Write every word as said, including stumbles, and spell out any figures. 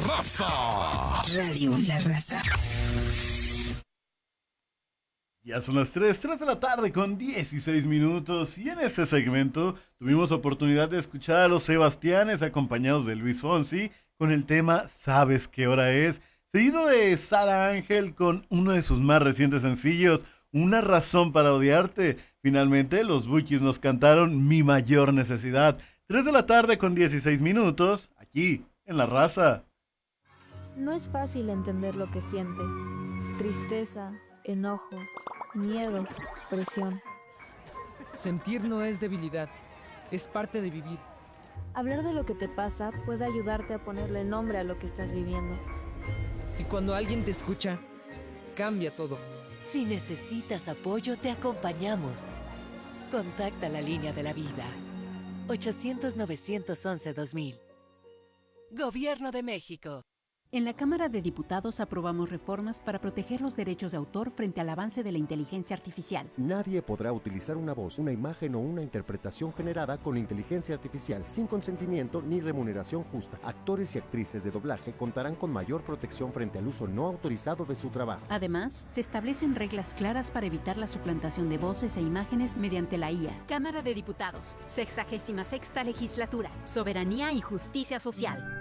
Raza. Radio La Raza. Ya son las tres, tres de la tarde con dieciséis minutos y en ese segmento tuvimos oportunidad de escuchar a los Sebastianes acompañados de Luis Fonsi con el tema ¿Sabes qué hora es? Seguido de Sara Ángel con uno de sus más recientes sencillos, Una razón para odiarte. Finalmente los Bukis nos cantaron Mi mayor necesidad. tres de la tarde con dieciséis minutos, aquí en La Raza. No es fácil entender lo que sientes. Tristeza, enojo, miedo, presión. Sentir no es debilidad, es parte de vivir. Hablar de lo que te pasa puede ayudarte a ponerle nombre a lo que estás viviendo. Y cuando alguien te escucha, cambia todo. Si necesitas apoyo, te acompañamos. Contacta la línea de la vida. ochocientos, novecientos once, dos mil. Gobierno de México. En la Cámara de Diputados aprobamos reformas para proteger los derechos de autor frente al avance de la inteligencia artificial. Nadie podrá utilizar una voz, una imagen o una interpretación generada con inteligencia artificial sin consentimiento ni remuneración justa. Actores y actrices de doblaje contarán con mayor protección frente al uso no autorizado de su trabajo. Además, se establecen reglas claras para evitar la suplantación de voces e imágenes mediante la I A. Cámara de Diputados, sexagésima sexta legislatura, Soberanía y Justicia Social.